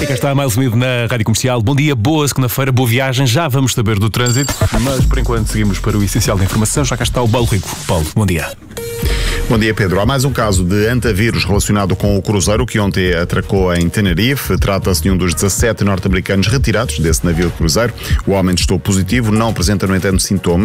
E cá está mais um vídeo na Rádio Comercial. Bom dia, boa segunda-feira, boa viagem. Já vamos saber do trânsito, mas por enquanto seguimos para o essencial da informação. Já cá está o Paulo Rico. Paulo, bom dia. Bom dia, Pedro. Há mais um caso de antavírus relacionado com o cruzeiro que ontem atracou em Tenerife. Trata-se de um dos 17 norte-americanos retirados desse navio de cruzeiro. O homem testou positivo, não apresenta, no entanto, sintomas.